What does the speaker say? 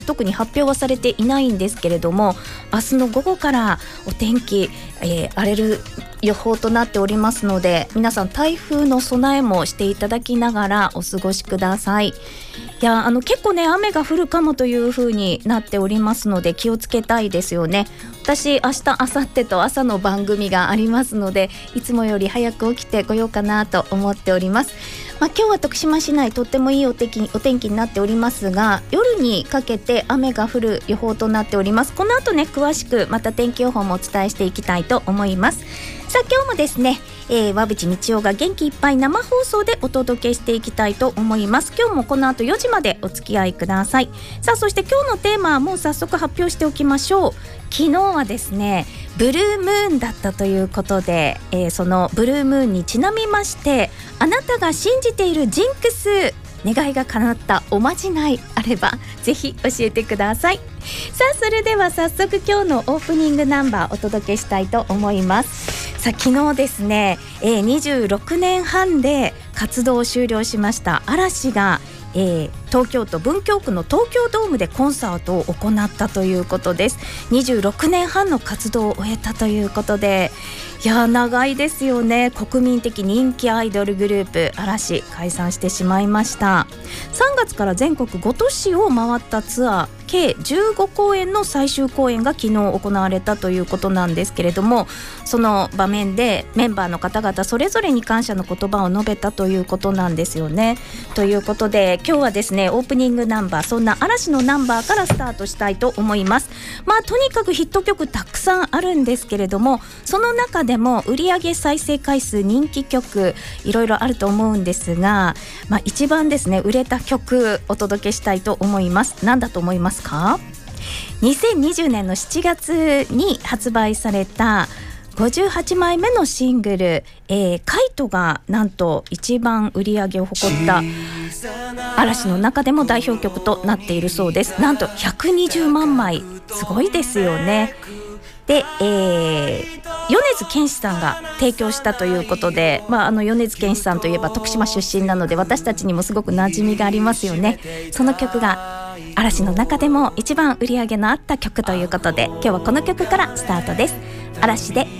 特に発表はされていないんですけれども、明日の午後からお天気、荒れる予報となっておりますので、皆さん台風の備えもしていただきながらお過ごしください。いや結構ね雨が降るかもという風になっておりますので気をつけたいですよね。私明日明後日と朝の番組がありますので、いつもより早く起きてこようかなと思っております。今日は徳島市内とってもいいお天気になっておりますが、夜にかけて雨が降る予報となっております。この後ね詳しくまた天気予報もお伝えしていきたいと思います。さあ今日もですね、和渕道夫が元気いっぱい生放送でお届けしていきたいと思います。今日もこの後4時までお付き合いください。さあそして今日のテーマはもう早速発表しておきましょう。昨日はですねブルームーンだったということで、そのブルームーンにちなみまして、あなたが信じているジンクス、願いが叶ったおまじないあればぜひ教えてください。さあそれでは早速今日のオープニングナンバーお届けしたいと思います。さあ昨日ですね、26年半で活動を終了しました嵐が、東京都文京区の東京ドームでコンサートを行ったということです。26年半の活動を終えたということで、いや長いですよね。国民的人気アイドルグループ嵐解散してしまいました。3月から全国5都市を回ったツアー計15公演の最終公演が昨日行われたということなんですけれども、その場面でメンバーの方々それぞれに感謝の言葉を述べたということなんですよね。ということで今日はですねオープニングナンバー、そんな嵐のナンバーからスタートしたいと思います。とにかくヒット曲たくさんあるんですけれども、その中でも売上再生回数人気曲いろいろあると思うんですが、一番ですね売れた曲お届けしたいと思います。何だと思いますか？2020年の7月に発売された58枚目のシングル、カイトがなんと一番売り上げを誇った嵐の中でも代表曲となっているそうです。なんと120万枚、すごいですよね。で、米津玄師さんが提供したということで、米津玄師さんといえば徳島出身なので私たちにもすごく馴染みがありますよね。その曲が嵐の中でも一番売り上げのあった曲ということで、今日はこの曲からスタートです。嵐で